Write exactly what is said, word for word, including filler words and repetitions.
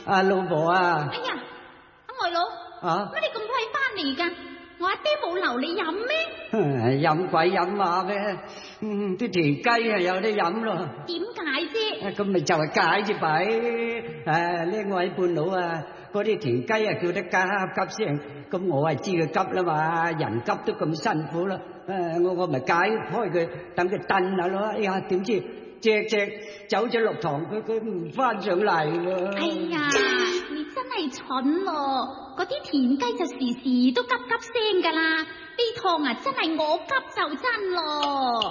阿老婆啊！ 哎呀，阿外佬， 啊， 乜你咁快翻嚟噶？我阿爹冇留你飲咩？ 飲鬼飲馬咩？嗯，啲田雞啊有得飲咯。 點解啫？ 咁咪就係解住弊。誒，呢位半佬啊，嗰啲田雞啊叫得急急聲，咁我係知佢急啦嘛，人急都咁辛苦啦。誒，我我咪解開佢，等佢燉下咯。哎呀，點知隻隻走咗落塘，佢佢唔翻上嚟喎。 哎呀，你真係蠢咯！嗰啲田雞就時時都急急聲噶啦，呢趟啊真係我急就真咯。